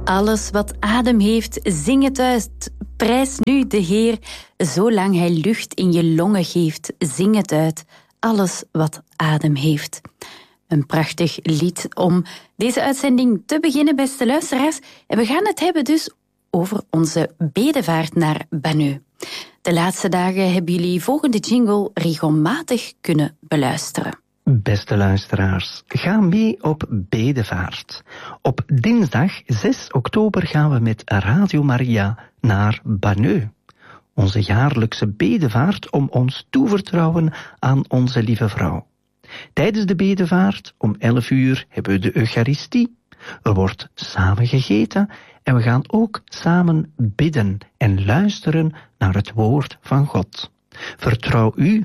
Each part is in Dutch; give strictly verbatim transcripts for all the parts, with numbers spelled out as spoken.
Alles wat adem heeft, zing het uit. Prijs nu de Heer, zolang Hij lucht in je longen geeft. Zing het uit, alles wat adem heeft. Een prachtig lied om deze uitzending te beginnen, beste luisteraars. En we gaan het hebben dus over onze bedevaart naar Banneux. De laatste dagen hebben jullie volgende jingle regelmatig kunnen beluisteren. Beste luisteraars, ga mee op bedevaart. Op dinsdag zes oktober gaan we met Radio Maria naar Banneux. Onze jaarlijkse bedevaart om ons toevertrouwen aan onze lieve vrouw. Tijdens de bedevaart om elf uur hebben we de Eucharistie. Er wordt samen gegeten en we gaan ook samen bidden en luisteren naar het woord van God. Vertrouw u,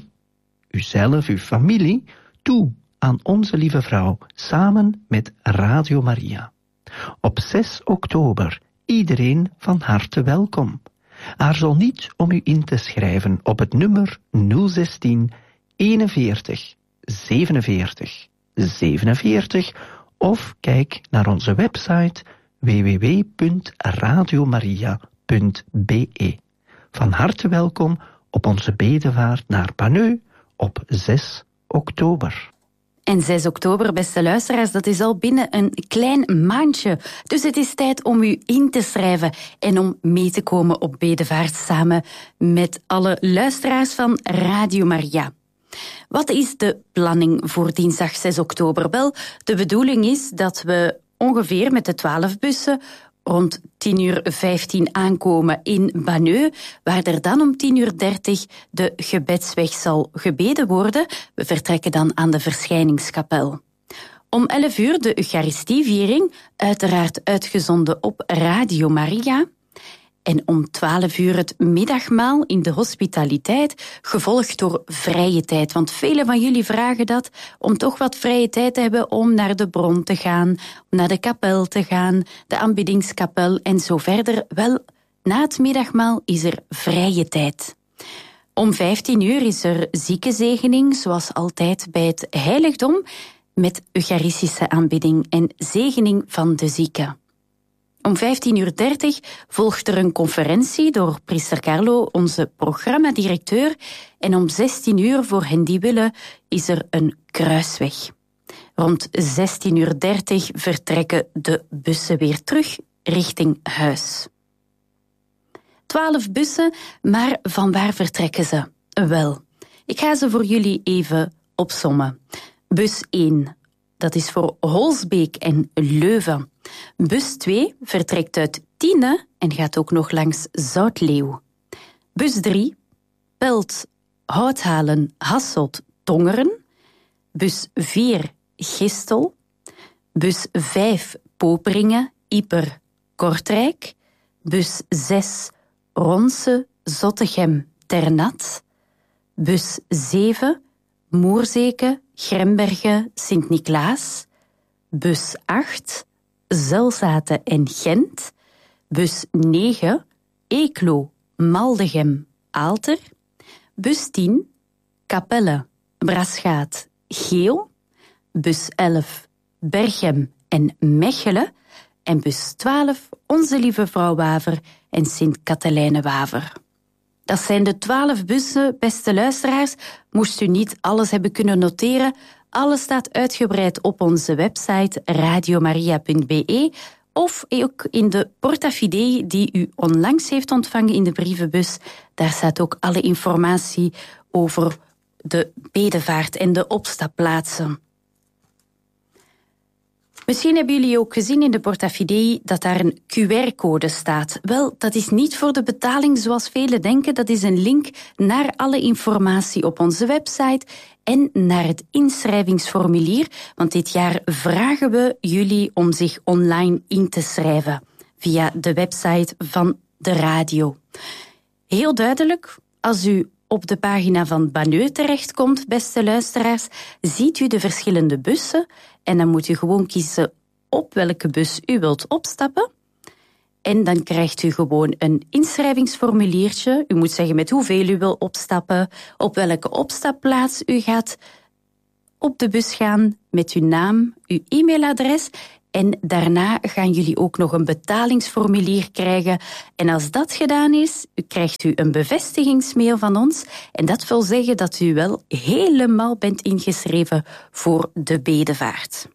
uzelf, uw familie, toe aan onze lieve vrouw, samen met Radio Maria. Op zes oktober, iedereen van harte welkom. Aarzel niet om u in te schrijven op het nummer nul zestien eenenveertig zevenenveertig zevenenveertig of kijk naar onze website w w w punt radiomaria punt b e. Van harte welkom op onze bedevaart naar Banneux op zes oktober. En zes oktober, beste luisteraars, dat is al binnen een klein maandje. Dus het is tijd om u in te schrijven en om mee te komen op bedevaart samen met alle luisteraars van Radio Maria. Wat is de planning voor dinsdag zes oktober? Wel, de bedoeling is dat we ongeveer met de twaalf bussen rond tien uur vijftien aankomen in Banneux, waar er dan om tien uur dertig de gebedsweg zal gebeden worden. We vertrekken dan aan de verschijningskapel. Om elf uur de Eucharistieviering, uiteraard uitgezonden op Radio Maria. En om twaalf uur het middagmaal in de hospitaliteit, gevolgd door vrije tijd. Want velen van jullie vragen dat, om toch wat vrije tijd te hebben om naar de bron te gaan, om naar de kapel te gaan, de aanbiddingskapel en zo verder. Wel, na het middagmaal is er vrije tijd. Om vijftien uur is er ziekenzegening, zoals altijd bij het heiligdom, met eucharistische aanbidding en zegening van de zieken. Om vijftien uur dertig volgt er een conferentie door priester Carlo, onze programmadirecteur. En om zestien uur, voor hen die willen, is er een kruisweg. Rond zestien uur dertig vertrekken de bussen weer terug richting huis. Twaalf bussen, maar van waar vertrekken ze? Wel, ik ga ze voor jullie even opsommen. Bus één, dat is voor Holsbeek en Leuven. Bus twee vertrekt uit Tiene en gaat ook nog langs Zoutleeuw. Bus drie, Pelt, Houthalen, Hasselt, Tongeren. Bus vier, Gistel. Bus vijf, Poperingen, Ieper, Kortrijk. Bus zes, Ronse, Zottegem, Ternat. Bus zeven, Moerzeke, Grembergen, Sint-Niklaas. Bus acht, Zelzaten en Gent. Bus negen, Eeklo, Maldegem, Aalter. Bus tien, Capelle, Braschaat, Geel. Bus elf, Berchem en Mechelen. En bus twaalf, Onze Lieve Vrouw Waver en Sint-Katelijne Waver. Dat zijn de twaalf bussen, beste luisteraars. Moest u niet alles hebben kunnen noteren, alles staat uitgebreid op onze website radiomaria punt b e of ook in de portafidei die u onlangs heeft ontvangen in de brievenbus. Daar staat ook alle informatie over de bedevaart en de opstapplaatsen. Misschien hebben jullie ook gezien in de portafidei dat daar een Q R-code staat. Wel, dat is niet voor de betaling zoals velen denken. Dat is een link naar alle informatie op onze website en naar het inschrijvingsformulier. Want dit jaar vragen we jullie om zich online in te schrijven via de website van de radio. Heel duidelijk, als u op de pagina van Banneux terechtkomt, beste luisteraars, ziet u de verschillende bussen en dan moet u gewoon kiezen op welke bus u wilt opstappen. En dan krijgt u gewoon een inschrijvingsformuliertje. U moet zeggen met hoeveel u wil opstappen, op welke opstapplaats u gaat op de bus gaan met uw naam, uw e-mailadres. En daarna gaan jullie ook nog een betalingsformulier krijgen. En als dat gedaan is, krijgt u een bevestigingsmail van ons. En dat wil zeggen dat u wel helemaal bent ingeschreven voor de bedevaart.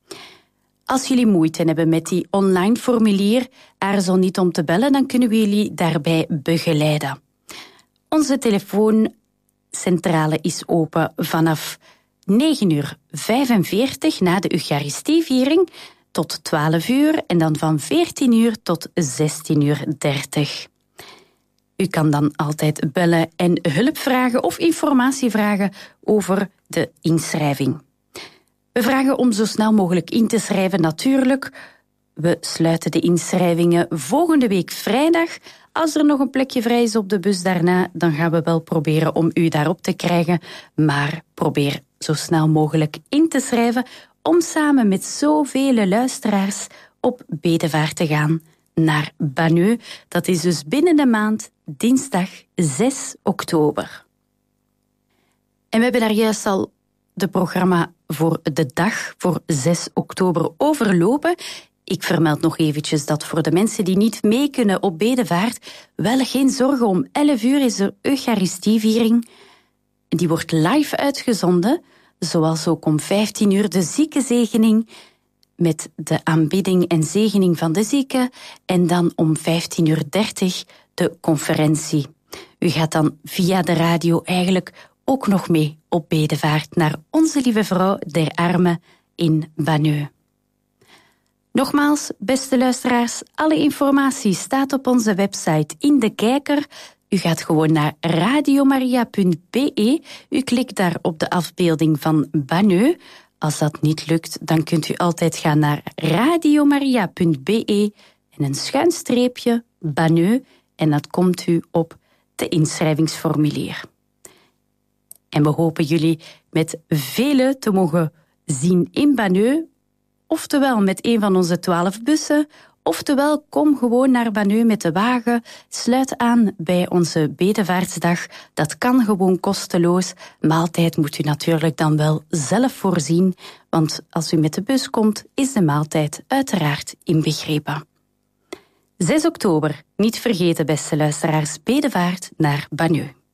Als jullie moeite hebben met die online formulier, aarzel niet om te bellen, dan kunnen we jullie daarbij begeleiden. Onze telefooncentrale is open vanaf negen uur vijfenveertig na de Eucharistieviering tot twaalf uur en dan van veertien uur tot zestien uur dertig. U kan dan altijd bellen en hulp vragen of informatie vragen over de inschrijving. We vragen om zo snel mogelijk in te schrijven, natuurlijk. We sluiten de inschrijvingen volgende week vrijdag. Als er nog een plekje vrij is op de bus daarna, dan gaan we wel proberen om u daarop te krijgen. Maar probeer zo snel mogelijk in te schrijven om samen met zoveel luisteraars op bedevaart te gaan naar Banneux. Dat is dus binnen de maand, dinsdag zes oktober. En we hebben daar juist al de programma voor de dag voor zes oktober overlopen. Ik vermeld nog eventjes dat voor de mensen die niet mee kunnen op bedevaart, wel geen zorgen, om elf uur is er Eucharistieviering. Die wordt live uitgezonden, zoals ook om vijftien uur de ziekenzegening met de aanbidding en zegening van de zieken en dan om vijftien uur dertig de conferentie. U gaat dan via de radio eigenlijk ook nog mee op bedevaart naar Onze Lieve Vrouw der Armen in Banneux. Nogmaals, beste luisteraars, alle informatie staat op onze website in de kijker. U gaat gewoon naar radiomaria punt be. U klikt daar op de afbeelding van Banneux. Als dat niet lukt, dan kunt u altijd gaan naar radiomaria punt be en een schuin streepje Banneux en dat komt u op de inschrijvingsformulier. En we hopen jullie met vele te mogen zien in Banneux, oftewel met een van onze twaalf bussen, oftewel kom gewoon naar Banneux met de wagen, sluit aan bij onze bedevaartsdag. Dat kan gewoon kosteloos. Maaltijd moet u natuurlijk dan wel zelf voorzien, want als u met de bus komt, is de maaltijd uiteraard inbegrepen. zes oktober, niet vergeten beste luisteraars, bedevaart naar Banneux.